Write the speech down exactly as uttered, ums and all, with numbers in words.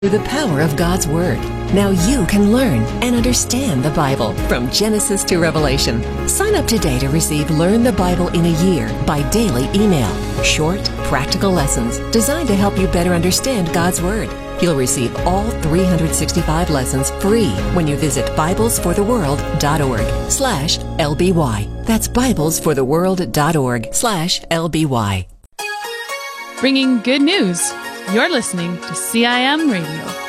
Through the power of God's Word. Now you can learn and understand the Bible from Genesis to Revelation. Sign up today to receive Learn the Bible in a Year by daily email. Short, practical lessons designed to help you better understand God's Word. You'll receive all three hundred sixty-five lessons free when you visit biblesfortheworld.org slash LBY. That's biblesfortheworld.org slash LBY. Bringing good news. You're listening to C I M Radio.